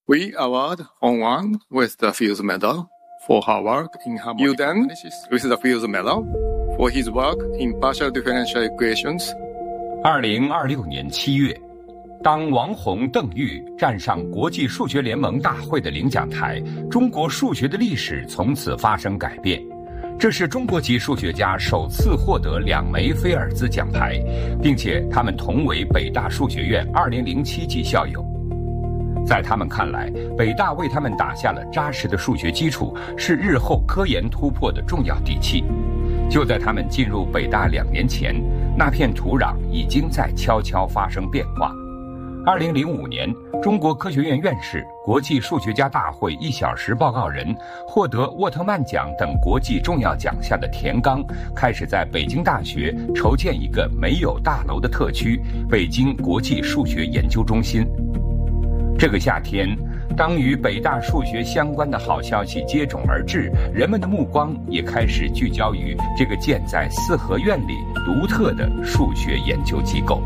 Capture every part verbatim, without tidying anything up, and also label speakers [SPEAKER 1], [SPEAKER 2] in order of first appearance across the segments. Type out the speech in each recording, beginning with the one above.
[SPEAKER 1] We award Hong Wang with the Fields Medal for her work in harmonic Yu Deng with the Fields Medal for his work in partial differential equations.
[SPEAKER 2] 二零二六年七月，当王洪、邓玉站上国际数学联盟大会的领奖台，中国数学的历史从此发生改变。这是中国籍数学家首次获得两枚菲尔兹奖牌，并且他们同为北大数学院二零零七级校友。在他们看来，北大为他们打下了扎实的数学基础，是日后科研突破的重要底气。就在他们进入北大两年前，那片土壤已经在悄悄发生变化。二零零五年，中国科学院院士、国际数学家大会一小时报告人、获得沃特曼奖等国际重要奖项的田刚，开始在北京大学筹建一个没有大楼的特区——北京国际数学研究中心。这个夏天，当与北大数学相关的好消息接踵而至，人们的目光也开始聚焦于这个建在四合院里独特的数学研究机构。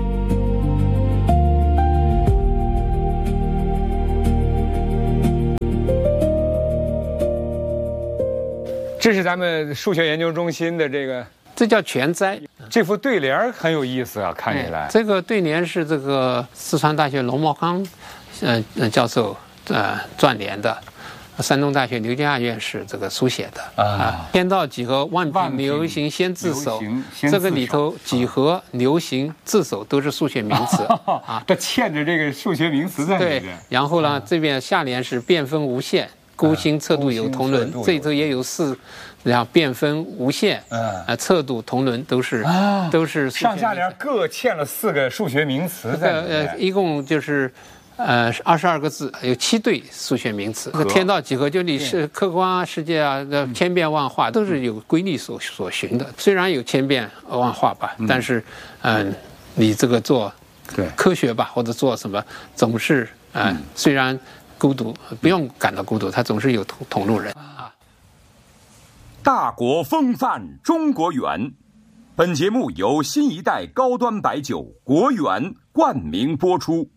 [SPEAKER 2] 这是咱们数学研究中心的这个，
[SPEAKER 3] 这叫全摘。
[SPEAKER 2] 这副对联很有意思啊，看起来。
[SPEAKER 3] 嗯、这个对联是这个四川大学龙茂康呃教授呃撰联的，山东大学刘家院士这个书写的啊。天道几何，万品流行先自首。这个里头几何、流行、自首都是数学名词啊，
[SPEAKER 2] 它嵌着这个数学名词在里面。
[SPEAKER 3] 对，然后呢，这边下联是变分无限。勾心测度有同伦，这里头也有四，然后变分无限，啊，测度同伦都是都是
[SPEAKER 2] 上下联各嵌了四个数学名词在里面。
[SPEAKER 3] 呃，一共就是呃二十二个字，有七对数学名词。天道几何就你是客观啊、世界啊、千变万化都是有规律所所循的。虽然有千变万化吧，但是嗯，你这个做科学吧，或者做什么，总是嗯，虽然。孤独不用感到孤独，他总是有同同路人啊。
[SPEAKER 2] 大国风范中国圆，本节目由新一代高端白酒国圆冠名播出。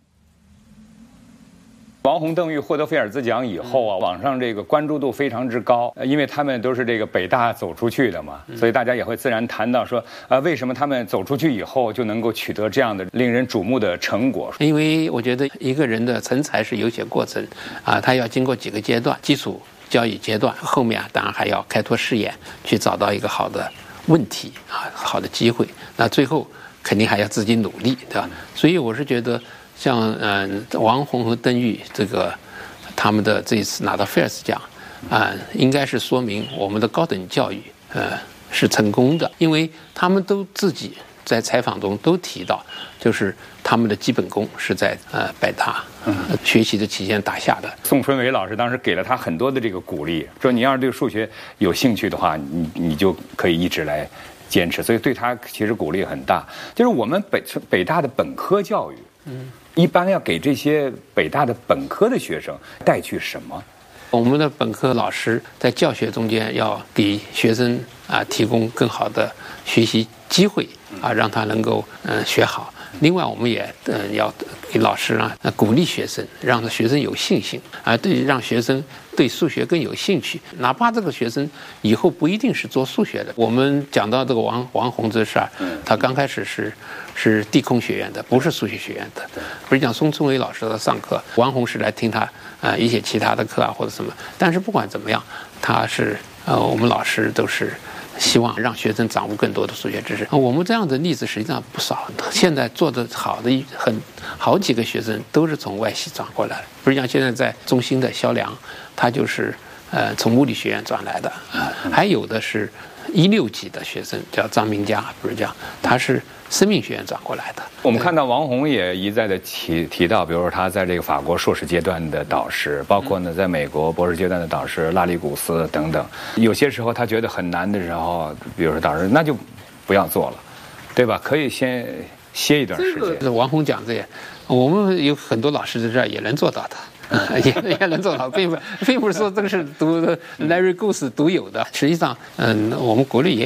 [SPEAKER 2] 王洪、邓玉获得菲尔兹奖以后啊，网上这个关注度非常之高，因为他们都是这个北大走出去的嘛，所以大家也会自然谈到说，呃，为什么他们走出去以后就能够取得这样的令人瞩目的成果？
[SPEAKER 3] 因为我觉得一个人的成才是有些过程啊，他要经过几个阶段，基础教育阶段，后面啊，当然还要开拓视野，去找到一个好的问题啊，好的机会，那最后肯定还要自己努力，对吧？所以我是觉得。像嗯王洪和邓玉这个他们的这一次拿到菲尔兹奖啊、嗯，应该是说明我们的高等教育呃是成功的，因为他们都自己在采访中都提到，就是他们的基本功是在呃北大、呃、学习的期间打下的。宋春伟老师当时给了他很多的这个鼓励，说你要是对数学有兴趣的话，你你就可以一直来坚持，所以对他其实鼓励很大。就是我们北北大的本科教育，嗯。一般要给这些北大的本科的学生带去什么？ 我们的本科老师在教学中间要给学生啊提供更好的学习机会啊，让他能够嗯、呃、学好。另外，我们也呃要给老师呢鼓励学生，让学生有信心啊，对，让学生对数学更有兴趣。哪怕这个学生以后不一定是做数学的。我们讲到这个王王洪这事儿，他刚开始是是地空学院的，不是数学学院的。不是讲宋春伟老师的上课，王洪是来听他啊、呃、一些其他的课啊或者什么。但是不管怎么样，他是呃我们老师都是。希望让学生掌握更多的数学知识。我们这样的例子实际上不少，现在做得好的很好几个学生都是从外系转过来的。比如像现在在中兴的肖良，他就是呃从物理学院转来的，还有的是一六级的学生叫张明佳，不是这样，他是生命学院转过来的。
[SPEAKER 2] 我们看到王洪也一再的提提到，比如说他在这个法国硕士阶段的导师，包括呢在美国博士阶段的导师拉里古斯等等。有些时候他觉得很难的时候，比如说导师那就不要做了，对吧？可以先歇一段时间。
[SPEAKER 3] 这个王洪讲这些，我们有很多老师在这儿也能做到的。也也能做到，并不并不是说这个是独 Larry Goose 独有的。实际上，嗯，我们国内也有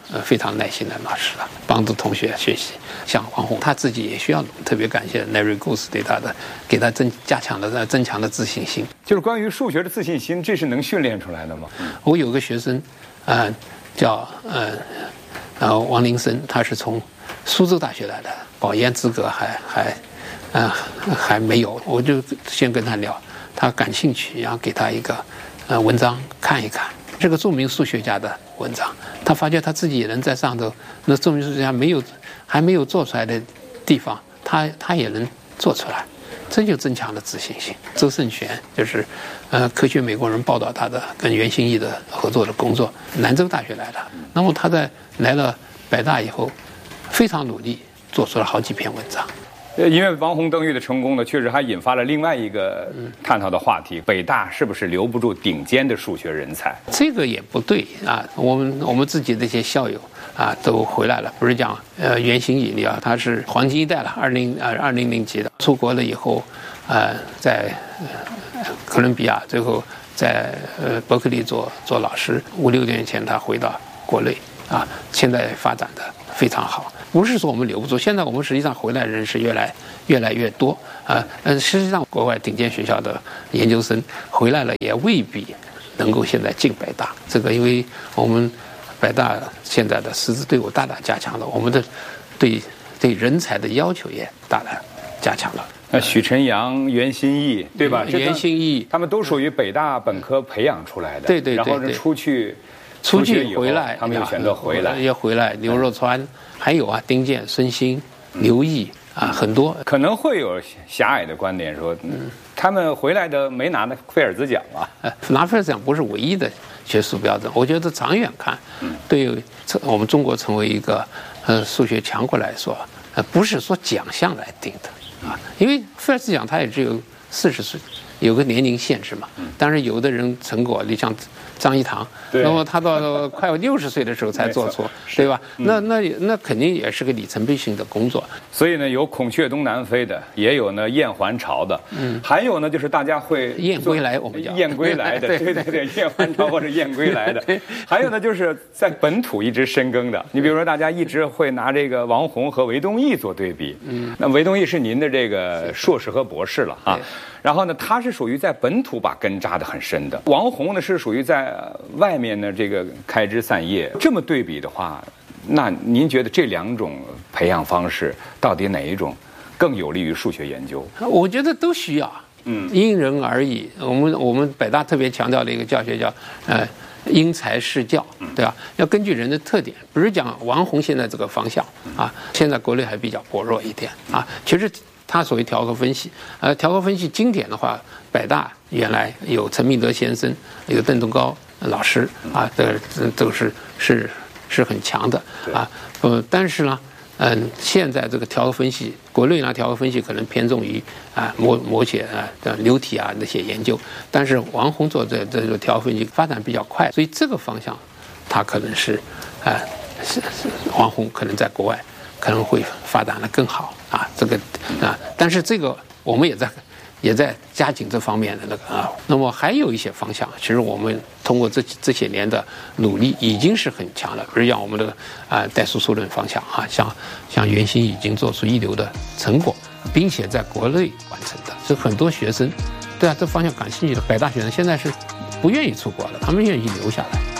[SPEAKER 3] 呃非常耐心的老师了，帮助同学学习。像王洪他自己也需要特别感谢 Larry Goose 对他的给他增加强的增强的自信心。
[SPEAKER 2] 就是关于数学的自信心，这是能训练出来的吗？
[SPEAKER 3] 我有个学生，呃，叫呃呃王林森，他是从苏州大学来的，保研资格还还呃还没有，我就先跟他聊，他感兴趣，然后给他一个呃文章看一看，这个著名数学家的文章，他发觉他自己也能在上头，那著名数学家没有还没有做出来的地方，他他也能做出来，这就增强了自信心。周胜全就是呃科学美国人报道他的跟袁兴义的合作的工作，兰州大学来的，那么他在来了北大以后非常努力，做出了好几篇文章。
[SPEAKER 2] 呃，因为王洪邓育的成功呢，确实还引发了另外一个探讨的话题：北大是不是留不住顶尖的数学人才？
[SPEAKER 3] 这个也不对啊，我们我们自己这些校友啊都回来了，不是讲呃袁兴义啊，他是黄金一代了，二零呃二零零级的，出国了以后，呃在呃哥伦比亚，最后在呃伯克利做做老师，五六年前他回到国内啊，现在发展的非常好。不是说我们留不住，现在我们实际上回来人是越来越来越多啊。嗯，实际上国外顶尖学校的研究生回来了，也未必能够现在进北大。这个因为我们北大现在的师资队伍大大加强了，我们的对对人才的要求也大大加强了。
[SPEAKER 2] 那许晨阳、袁心义，对吧？
[SPEAKER 3] 袁心义
[SPEAKER 2] 他们都属于北大本科培养出来的。
[SPEAKER 3] 对对对对。
[SPEAKER 2] 然后呢，出去。
[SPEAKER 3] 出去回来，
[SPEAKER 2] 他们又选择回来，
[SPEAKER 3] 也回来。刘若川，还有啊，丁健、孙兴、刘毅啊，很多。
[SPEAKER 2] 可能会有狭隘的观点说，嗯，他们回来的没拿那菲尔兹奖啊。
[SPEAKER 3] 呃，拿菲尔兹奖不是唯一的学术标准。我觉得长远看，对于我们中国成为一个呃数学强国来说，呃，不是说奖项来定的啊，因为菲尔兹奖它也只有四十岁。有个年龄限制嘛，但是有的人成果，你像张一堂，那么他到快六十岁的时候才做出，对吧？那那那肯定也是个里程碑性的工作。
[SPEAKER 2] 所以呢，有孔雀东南飞的，也有呢雁还巢的，嗯，还有呢就是大家会
[SPEAKER 3] 雁归来，我们叫
[SPEAKER 2] 雁归来的，对对对，雁还巢或者雁归来的。还有呢就是在本土一直深耕的，你比如说大家一直会拿这个王洪和韦东奕做对比，嗯，那韦东奕是您的这个硕士和博士了啊。然后呢，他是属于在本土把根扎得很深的，王洪呢是属于在外面呢这个开枝散叶。这么对比的话，那您觉得这两种培养方式到底哪一种更有利于数学研究？
[SPEAKER 3] 我觉得都需要，嗯，因人而异。我们我们北大特别强调的一个教学叫呃因材施教，对吧？要根据人的特点，不是讲王洪现在这个方向啊，现在国内还比较薄弱一点啊，其实。他所谓调和分析，呃，调和分析经典的话，北大原来有陈明德先生，有邓东高老师啊，这都是是是很强的啊。呃，但是呢，嗯，现在这个调和分析，国内呢调和分析可能偏重于啊模模写啊的流体啊那些研究，但是王洪做这这个调和分析发展比较快，所以这个方向，他可能是啊是是王洪可能在国外。可能会发展的更好啊，这个啊，但是这个我们也在也在加紧这方面的那个啊。那么还有一些方向，其实我们通过这这些年的努力已经是很强了，比如讲我们的啊代数数论方向啊，像像袁兴已经做出一流的成果，并且在国内完成的，所以很多学生对啊这方向感兴趣的北大学生现在是不愿意出国了，他们愿意留下来。